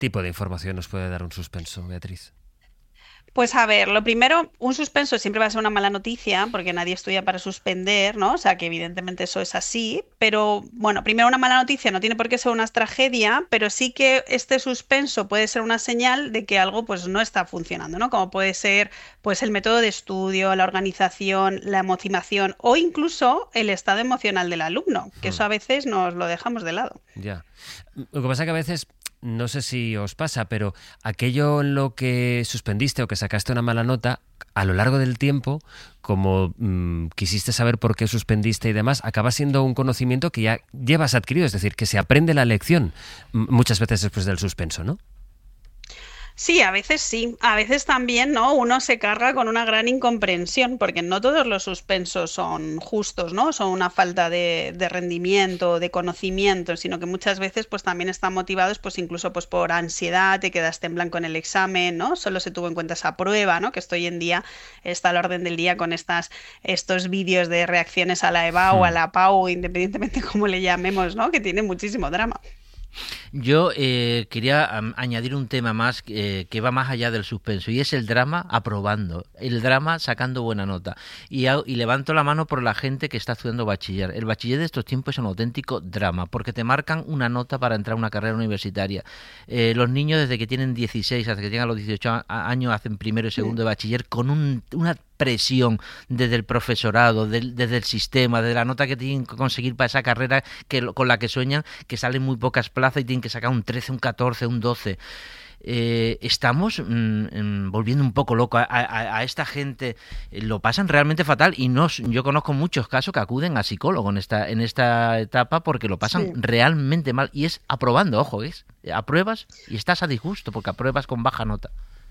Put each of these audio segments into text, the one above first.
tipo de información nos puede dar un suspenso, Beatriz? Pues a ver, lo primero, un suspenso siempre va a ser una mala noticia porque nadie estudia para suspender, ¿no? O sea que evidentemente eso es así, pero bueno, primero una mala noticia no tiene por qué ser una tragedia, pero sí que este suspenso puede ser una señal de que algo pues no está funcionando, ¿no? Como puede ser pues el método de estudio, la organización, la motivación o incluso el estado emocional del alumno, que Hmm. eso a veces nos lo dejamos de lado. Ya. Lo que pasa es que a veces, no sé si os pasa, pero aquello en lo que suspendiste o que sacaste una mala nota, a lo largo del tiempo, como quisiste saber por qué suspendiste y demás, acaba siendo un conocimiento que ya llevas adquirido, es decir, que se aprende la lección muchas veces después del suspenso, ¿no? Sí, a veces también, ¿no? Uno se carga con una gran incomprensión, porque no todos los suspensos son justos, ¿no? Son una falta de rendimiento, de conocimiento, sino que muchas veces pues también están motivados pues incluso pues por ansiedad, te quedaste en blanco en el examen, ¿no? Solo se tuvo en cuenta esa prueba, ¿no? Que esto hoy en día está al orden del día con estos vídeos de reacciones a la EVA o a Hmm. la PAU, independientemente cómo le llamemos, ¿no? Que tiene muchísimo drama. Yo quería añadir un tema más que va más allá del suspenso y es el drama aprobando, el drama sacando buena nota. Y levanto la mano por la gente que está estudiando bachiller. El bachiller de estos tiempos es un auténtico drama porque te marcan una nota para entrar a una carrera universitaria. Los niños desde que tienen 16 hasta que llegan a los 18 años hacen primero y segundo de bachiller con una presión desde el profesorado, desde el sistema, de la nota que tienen que conseguir para esa carrera con la que sueñan, que salen muy pocas plazas y tienen que sacar un 13, un 14, un 12. Estamos volviendo un poco loco a esta gente, lo pasan realmente fatal y no, yo conozco muchos casos que acuden a psicólogo en esta etapa porque lo pasan Sí. realmente mal y es aprobando, ojo, es apruebas y estás a disgusto porque apruebas con baja nota.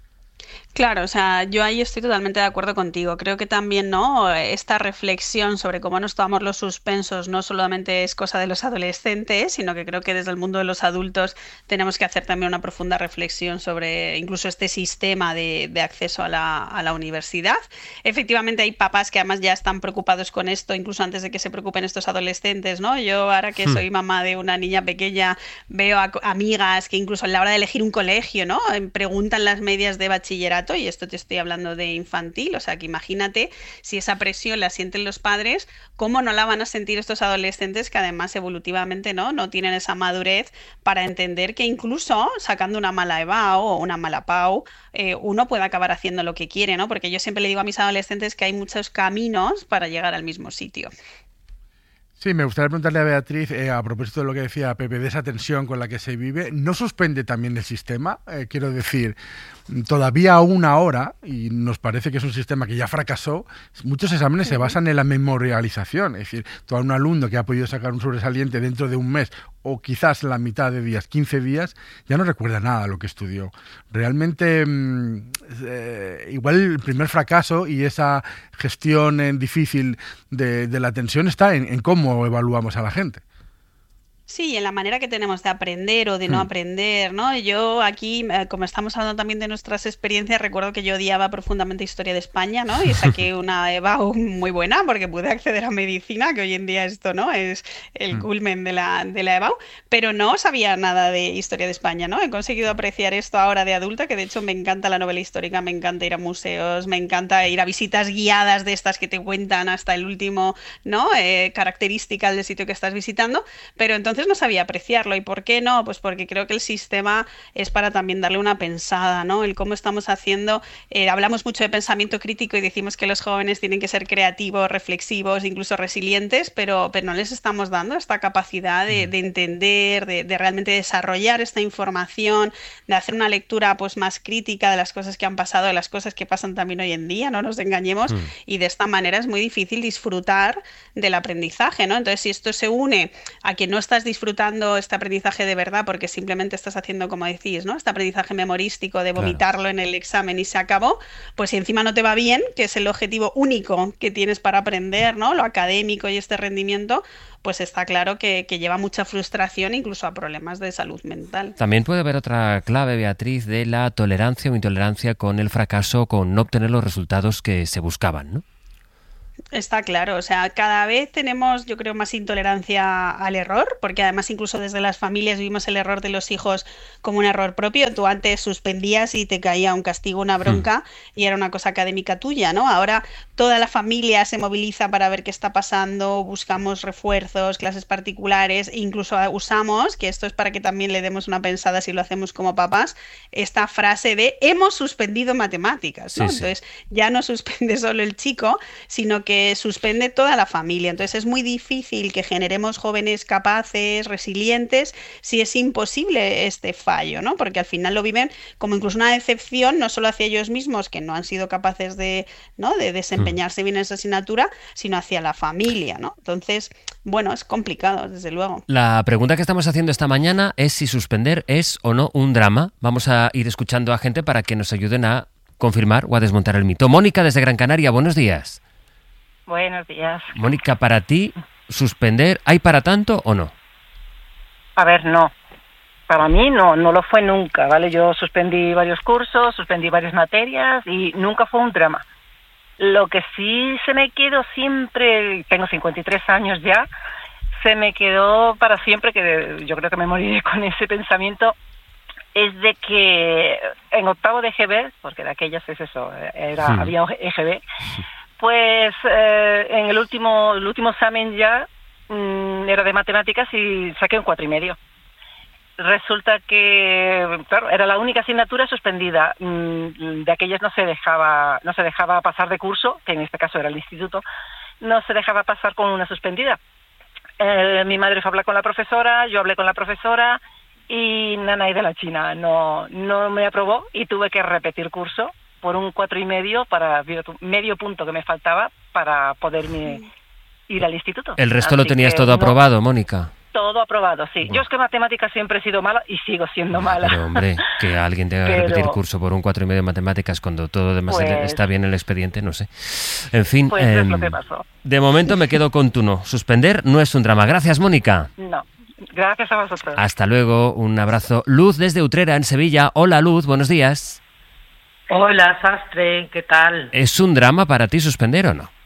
Claro, o sea, yo ahí estoy totalmente de acuerdo contigo. Creo que también, ¿no? Esta reflexión sobre cómo nos tomamos los suspensos no solamente es cosa de los adolescentes, sino que creo que desde el mundo de los adultos tenemos que hacer también una profunda reflexión sobre incluso este sistema de acceso a la universidad. Efectivamente, hay papás que además ya están preocupados con esto, incluso antes de que se preocupen estos adolescentes, ¿no? Yo ahora que Hmm. soy mamá de una niña pequeña, veo a amigas que incluso a la hora de elegir un colegio, ¿no? Preguntan las medias de bachillerato y esto te estoy hablando de infantil, o sea que imagínate si esa presión la sienten los padres, ¿cómo no la van a sentir estos adolescentes que además evolutivamente no tienen esa madurez para entender que incluso sacando una mala EVA o una mala PAU, uno puede acabar haciendo lo que quiere, ¿no? Porque yo siempre le digo a mis adolescentes que hay muchos caminos para llegar al mismo sitio. Sí, me gustaría preguntarle a Beatriz, a propósito de lo que decía Pepe, de esa tensión con la que se vive, ¿no suspende también el sistema? Quiero decir, todavía aún ahora, y nos parece que es un sistema que ya fracasó, muchos exámenes se basan en la memorialización, es decir, todo un alumno que ha podido sacar un sobresaliente dentro de un mes o quizás la mitad de días, 15 días, ya no recuerda nada de lo que estudió. Realmente, igual el primer fracaso y esa gestión difícil de la tensión está en cómo evaluamos a la gente. Sí, en la manera que tenemos de aprender o de no Hmm. aprender, ¿no? Yo aquí, como estamos hablando también de nuestras experiencias, recuerdo que yo odiaba profundamente Historia de España, ¿no? Y saqué una EVA muy buena porque pude acceder a medicina, que hoy en día esto, ¿no? Es el Hmm. culmen de la EVA, pero no sabía nada de Historia de España, ¿no? He conseguido apreciar esto ahora de adulta, que de hecho me encanta la novela histórica, me encanta ir a museos, me encanta ir a visitas guiadas de estas que te cuentan hasta el último, ¿no? Características del sitio que estás visitando, pero entonces no sabía apreciarlo. ¿Y por qué no? Pues porque creo que el sistema es para también darle una pensada, ¿no? El cómo estamos haciendo, hablamos mucho de pensamiento crítico y decimos que los jóvenes tienen que ser creativos, reflexivos, incluso resilientes, pero no les estamos dando esta capacidad de entender, de realmente desarrollar esta información, de hacer una lectura pues más crítica de las cosas que han pasado, de las cosas que pasan también hoy en día, no nos engañemos, Hmm. y de esta manera es muy difícil disfrutar del aprendizaje, ¿no? Entonces, si esto se une a que no estás disfrutando este aprendizaje de verdad porque simplemente estás haciendo, como decís, ¿no? Este aprendizaje memorístico de Claro. vomitarlo en el examen y se acabó, pues si encima no te va bien, que es el objetivo único que tienes para aprender, ¿no? Lo académico y este rendimiento, pues está claro que lleva mucha frustración, incluso a problemas de salud mental. También puede haber otra clave, Beatriz, de la tolerancia o intolerancia con el fracaso, con no obtener los resultados que se buscaban, ¿no? Está claro, o sea, cada vez tenemos, yo creo, más intolerancia al error, porque además incluso desde las familias vimos el error de los hijos como un error propio. Tú antes suspendías y te caía un castigo, una bronca, y era una cosa académica tuya, ¿no? Ahora toda la familia se moviliza para ver qué está pasando, buscamos refuerzos, clases particulares, e incluso usamos, que esto es para que también le demos una pensada si lo hacemos como papás, esta frase de hemos suspendido matemáticas, ¿no? Sí, sí. Entonces ya no suspende solo el chico, sino que suspende toda la familia. Entonces es muy difícil que generemos jóvenes capaces, resilientes, si es imposible este fallo, ¿no? Porque al final lo viven como incluso una decepción, no solo hacia ellos mismos, que no han sido capaces de, ¿no?, de desempeñarse bien en esa asignatura, sino hacia la familia, ¿no? Entonces, bueno, es complicado, desde luego. La pregunta que estamos haciendo esta mañana es si suspender es o no un drama. Vamos a ir escuchando a gente para que nos ayuden a confirmar o a desmontar el mito. Mónica, desde Gran Canaria, buenos días. Buenos días. Mónica, para ti, ¿suspender hay para tanto o no? A ver, no. Para mí no lo fue nunca, ¿vale? Yo suspendí varios cursos, suspendí varias materias y nunca fue un drama. Lo que sí se me quedó siempre, tengo 53 años ya, se me quedó para siempre, que yo creo que me moriré con ese pensamiento, es de que en octavo de EGB, porque de aquellas es eso, había EGB, pues en el último examen ya era de matemáticas y saqué un 4,5. Resulta que, claro, era la única asignatura suspendida. De aquellas no se dejaba pasar de curso, que en este caso era el instituto, no se dejaba pasar con una suspendida. Mi madre fue a hablar con la profesora, yo hablé con la profesora y nanay de la China no me aprobó y tuve que repetir curso por un 4,5 para medio punto que me faltaba para poderme ir al instituto. ¿El resto lo tenías todo aprobado, Mónica? Todo aprobado, sí. Bueno. Yo es que matemáticas siempre he sido mala y sigo siendo mala. Pero hombre, que alguien tenga que repetir curso por un 4,5 de matemáticas cuando todo demás está bien en el expediente, no sé. En fin, pues es lo que pasó. De momento me quedo con tu no. Suspender no es un drama. Gracias, Mónica. No, gracias a vosotros. Hasta luego, un abrazo. Luz desde Utrera, en Sevilla. Hola, Luz, buenos días. Hola, Sastre, ¿qué tal? ¿Es un drama para ti suspender o no?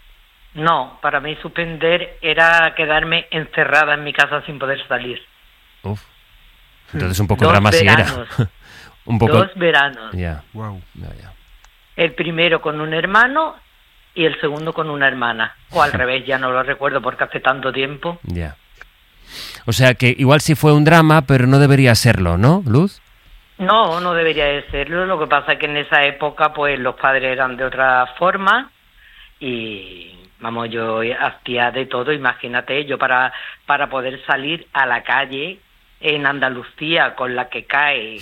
No, para mí suspender era quedarme encerrada en mi casa sin poder salir. Uf. Entonces un poco drama sí era. Un poco... 2 veranos. Ya. Wow. Ya. El primero con un hermano y el segundo con una hermana. O al revés, ya no lo recuerdo porque hace tanto tiempo. Ya. O sea que igual sí fue un drama, pero no debería serlo, ¿no, Luz? No, no debería de serlo. Lo que pasa es que en esa época pues los padres eran de otra forma y... Vamos, yo hacía de todo, imagínate, yo para poder salir a la calle en Andalucía con la que cae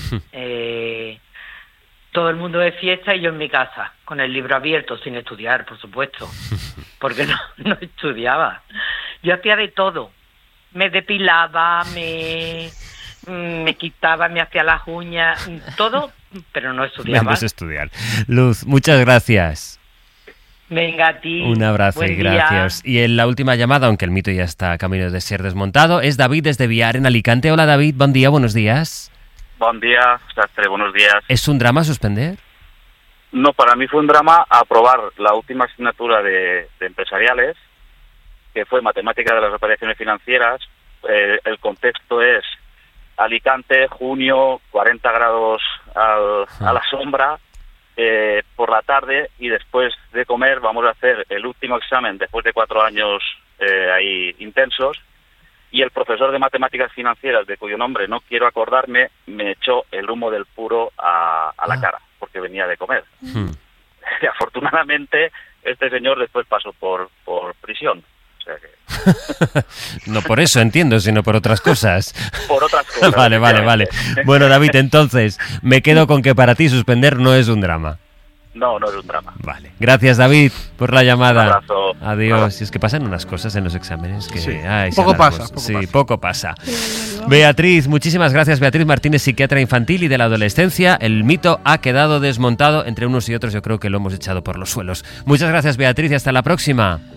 todo el mundo de fiesta y yo en mi casa, con el libro abierto, sin estudiar, por supuesto, porque no estudiaba. Yo hacía de todo, me depilaba, me quitaba, me hacía las uñas, todo, pero no estudiaba. Menos estudiar. Luz, muchas gracias. Venga, a ti. Un abrazo y gracias. Y en la última llamada, aunque el mito ya está a camino de ser desmontado, es David desde Villar, en Alicante. Hola, David. Buen día, buenos días. Buen día, Sastre, buenos días. ¿Es un drama suspender? No, para mí fue un drama aprobar la última asignatura de empresariales, que fue Matemática de las Operaciones Financieras. El contexto es Alicante, junio, 40 grados a la sombra, por la tarde, y después de comer vamos a hacer el último examen después de 4 años ahí intensos, y el profesor de matemáticas financieras, de cuyo nombre no quiero acordarme, me echó el humo del puro a la cara porque venía de comer. Y afortunadamente este señor después pasó por prisión. O sea que... No por eso, entiendo, sino por otras cosas. Por otras cosas. Vale. Bueno, David, entonces, me quedo con que para ti suspender no es un drama. No es un drama. Vale. Gracias, David, por la llamada. Un abrazo. Adiós. Si es que pasan unas cosas en los exámenes que... Sí. Poco pasa. Beatriz, muchísimas gracias. Beatriz Martínez, psiquiatra infantil y de la adolescencia. El mito ha quedado desmontado. Entre unos y otros yo creo que lo hemos echado por los suelos. Muchas gracias, Beatriz, y hasta la próxima.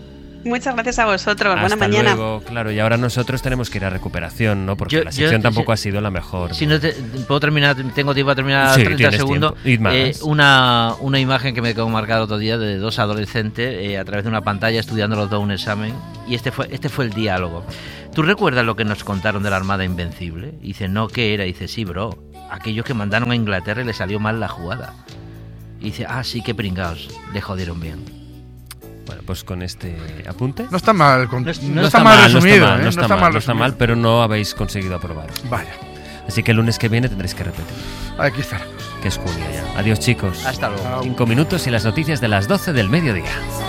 Muchas gracias a vosotros. Buena Hasta mañana. luego, claro, y ahora nosotros tenemos que ir a recuperación, ¿no? Porque la sección tampoco ha sido la mejor. Si no puedo terminar, tengo tiempo a terminar Sí, 30 segundos. más. Una imagen que me quedó marcada otro día de dos adolescentes a través de una pantalla estudiando los dos un examen, y este fue el diálogo. ¿Tú recuerdas lo que nos contaron de la Armada Invencible? Y dice, no, ¿qué era? Y dice, sí, bro, aquellos que mandaron a Inglaterra y le salió mal la jugada. Y dice, sí, qué pringaos, le jodieron bien. Bueno, pues con este apunte. No está mal, No está mal resumido. No está mal, resumido. pero no habéis conseguido aprobar. Vaya. Así que el lunes que viene tendréis que repetir. Aquí estará. Que es junio ya. Adiós, chicos. Hasta luego. 5 minutos y las noticias de las 12 del mediodía.